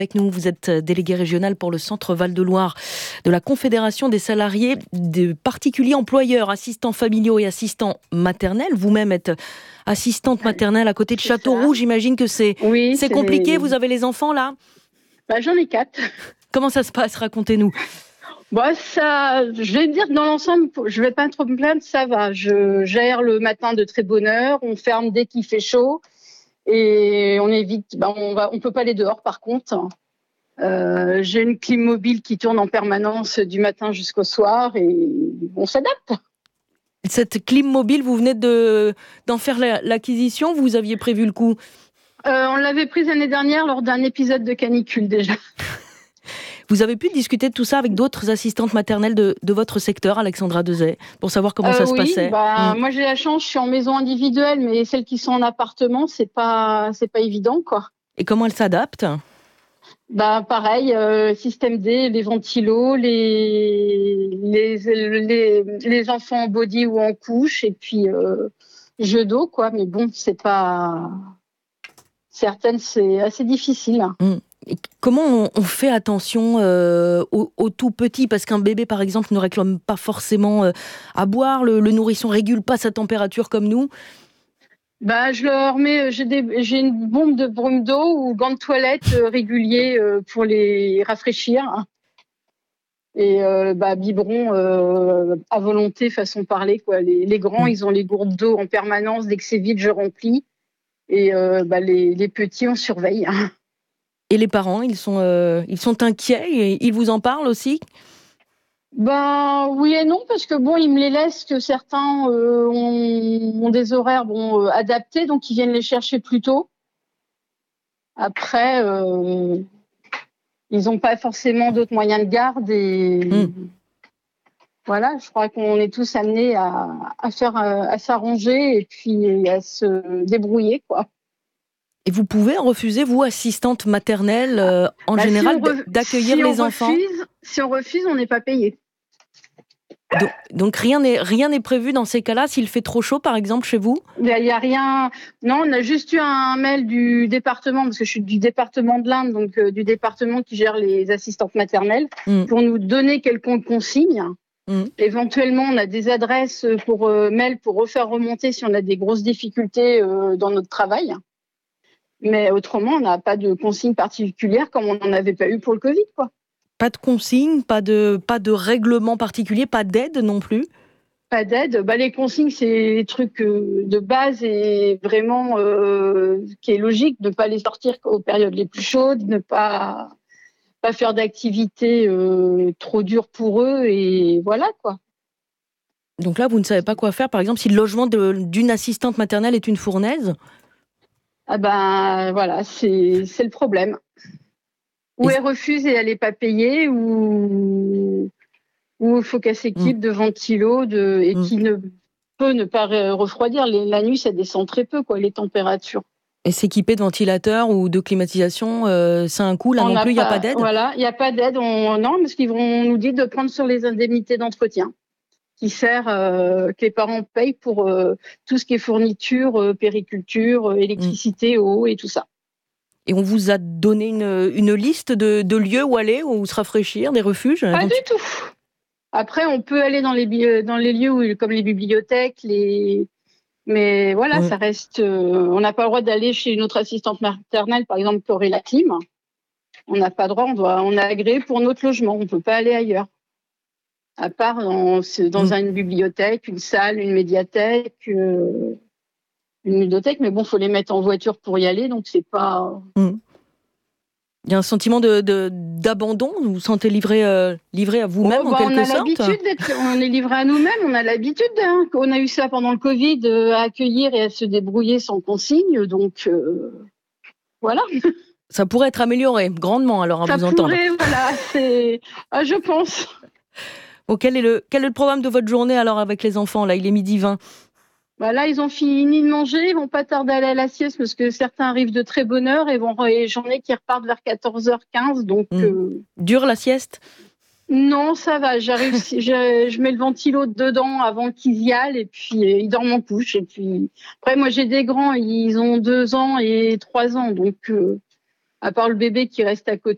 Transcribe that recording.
Avec nous, vous êtes délégué régional pour le Centre Val-de-Loire de la Confédération des salariés des particuliers employeurs, assistants familiaux et assistants maternels. Vous-même êtes assistante maternelle à côté de Châteauroux. J'imagine que c'est compliqué. Vous avez les enfants là ? J'en ai 4. Comment ça se passe ? Racontez-nous. Je vais dire que dans l'ensemble, je vais pas trop me plaindre, ça va. Je gère le matin de très bonne heure, on ferme dès qu'il fait chaud. Et on évite, on peut pas aller dehors par contre. J'ai une clim mobile qui tourne en permanence du matin jusqu'au soir et on s'adapte. Cette clim mobile, vous venez d'en faire l'acquisition, vous aviez prévu le coup ? On l'avait prise l'année dernière lors d'un épisode de canicule déjà. Vous avez pu discuter de tout ça avec d'autres assistantes maternelles de votre secteur, Alexandra Dezay, pour savoir comment ça se passait ? Moi j'ai la chance, je suis en maison individuelle, mais celles qui sont en appartement, c'est pas évident, quoi. Et comment elles s'adaptent ? Pareil, système D, les ventilos, les enfants en body ou en couche, et puis jeu d'eau, quoi. Mais bon, c'est pas... Certaines, c'est assez difficile. Et comment on fait attention aux tout petits ? Parce qu'un bébé, par exemple, ne réclame pas forcément à boire. Le nourrisson régule pas sa température comme nous. Je leur mets, j'ai une bombe de brume d'eau ou gants de toilette réguliers pour les rafraîchir. Et biberon à volonté, façon de parler, quoi. Les grands, ils ont les gourdes d'eau en permanence. Dès que c'est vide, je remplis. Et les petits, on surveille. Et les parents, ils sont inquiets et ils vous en parlent aussi ? Oui et non, parce que ils me les laissent, que certains ont des horaires adaptés, donc ils viennent les chercher plus tôt. Après, ils n'ont pas forcément d'autres moyens de garde et voilà, je crois qu'on est tous amenés à s'arranger et puis à se débrouiller, quoi. Et vous pouvez refuser, vous, assistante maternelle, en général, d'accueillir les enfants ? Si on refuse, on n'est pas payé. Donc rien n'est prévu dans ces cas-là, s'il fait trop chaud, par exemple, chez vous ? Il y a rien. Non, on a juste eu un mail du département, parce que je suis du département de l'Indre, donc du département qui gère les assistantes maternelles, pour nous donner quelconque consigne. Éventuellement, on a des adresses pour mail pour refaire remonter si on a des grosses difficultés dans notre travail. Mais autrement, on n'a pas de consigne particulière comme on n'en avait pas eu pour le Covid, quoi. Pas de consigne, pas de règlement particulier, pas d'aide non plus ? Pas d'aide. Les consignes, c'est des trucs de base et vraiment qui est logique, de ne pas les sortir aux périodes les plus chaudes, ne pas faire d'activités trop dures pour eux et voilà, quoi. Donc là, vous ne savez pas quoi faire, par exemple, si le logement d'une assistante maternelle est une fournaise ? Voilà, c'est le problème. Ou elle refuse et elle n'est pas payée, ou il faut qu'elle s'équipe de ventilos et qui ne peut ne pas refroidir. La nuit, ça descend très peu, quoi, les températures. Et s'équiper de ventilateurs ou de climatisation, c'est un coût, là non plus, il n'y a pas d'aide ? Voilà, il n'y a pas d'aide. Non, parce qu'ils vont nous dire de prendre sur les indemnités d'entretien, qui sert, que les parents payent pour tout ce qui est fourniture, périculture, électricité, eau et tout ça. Et on vous a donné une liste de lieux où aller, où se rafraîchir, des refuges ? Pas du tout. Après, on peut aller dans les lieux comme les bibliothèques, mais voilà, ça reste. On n'a pas le droit d'aller chez une autre assistante maternelle, par exemple, qui aurait la clim. On n'a pas le droit. On a agréé pour notre logement. On ne peut pas aller ailleurs. À part dans une bibliothèque, une salle, une médiathèque, une ludothèque. Mais il faut les mettre en voiture pour y aller, donc c'est pas. Il y a un sentiment d'abandon, vous vous sentez livré à vous-même en quelque sorte ? On est livré à nous-mêmes, on a l'habitude. On a eu ça pendant le Covid, à accueillir et à se débrouiller sans consigne, donc voilà. Ça pourrait être amélioré grandement alors à vous entendre. Ça pourrait, voilà, je pense. Bon, quel est le programme de votre journée alors avec les enfants là ? Il est 12h20. Là, ils ont fini de manger, ils vont pas tarder à aller à la sieste parce que certains arrivent de très bonne heure et j'en ai qui repartent vers 14h15. Donc, dure la sieste ? Non, ça va. Je mets le ventilo dedans avant qu'ils y aillent et puis ils dorment en couche. Et puis après, moi j'ai des grands, ils ont 2 ans et 3 ans, donc à part le bébé qui reste à côté.